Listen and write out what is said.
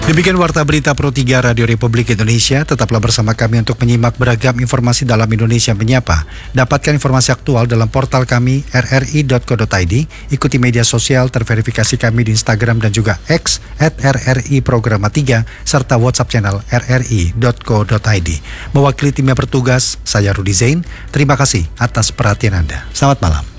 Demikian Warta Berita Pro 3 Radio Republik Indonesia. Tetaplah bersama kami untuk menyimak beragam informasi dalam Indonesia Menyapa. Dapatkan informasi aktual dalam portal kami rri.co.id. Ikuti media sosial terverifikasi kami di Instagram dan juga X @RRI Programa 3 serta WhatsApp channel rri.co.id. Mewakili tim yang bertugas, saya Rudi Zain. Terima kasih atas perhatian Anda. Selamat malam.